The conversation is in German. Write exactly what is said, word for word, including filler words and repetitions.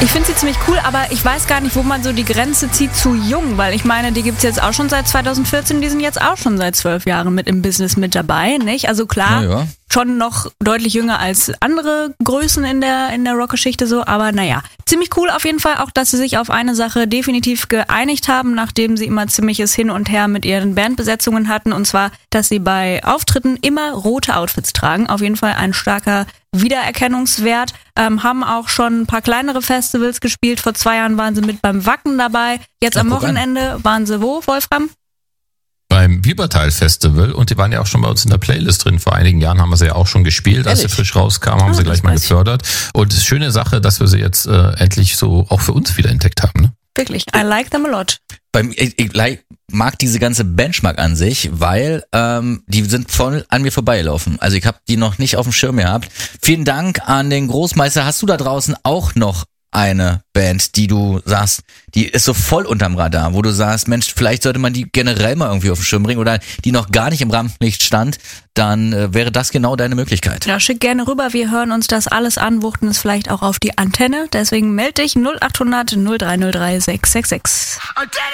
Ich finde sie ziemlich cool, aber ich weiß gar nicht, wo man so die Grenze zieht zu jung, weil ich meine, die gibt's jetzt auch schon seit zweitausendvierzehn, die sind jetzt auch schon seit zwölf Jahren mit im Business mit dabei, nicht? Also klar, Ja, ja. schon noch deutlich jünger als andere Größen in der in der Rockgeschichte so, aber naja, ziemlich cool auf jeden Fall auch, dass sie sich auf eine Sache definitiv geeinigt haben, nachdem sie immer ziemliches Hin und Her mit ihren Bandbesetzungen hatten, und zwar, dass sie bei Auftritten immer rote Outfits tragen, auf jeden Fall ein starker Wiedererkennungswert, ähm, haben auch schon ein paar kleinere Festivals gespielt, vor zwei Jahren waren sie mit beim Wacken dabei, jetzt Ja, am guck an. Wochenende waren sie wo, Wolfram? Beim Biebertal-Festival, und die waren ja auch schon bei uns in der Playlist drin. Vor einigen Jahren haben wir sie ja auch schon gespielt. Als sie Ehrlich? frisch rauskam, haben Ah, sie das gleich mal weiß ich. gefördert. Und es ist eine schöne Sache, dass wir sie jetzt äh, endlich so auch für uns wieder entdeckt haben. Ne? Wirklich, I like them a lot. Beim, ich, ich like- mag diese ganze Benchmark an sich, weil ähm, die sind voll an mir vorbeigelaufen. Also ich habe die noch nicht auf dem Schirm gehabt. Vielen Dank an den Großmeister. Hast du da draußen auch noch eine Band, die du sagst, die ist so voll unterm Radar, wo du sagst, Mensch, vielleicht sollte man die generell mal irgendwie auf den Schirm bringen oder die noch gar nicht im Rampenlicht stand, dann äh, wäre das genau deine Möglichkeit. Ja, schick gerne rüber, wir hören uns das alles an, wuchten es vielleicht auch auf die Antenne, deswegen melde dich null acht hundert null drei null drei sechs sechs sechs.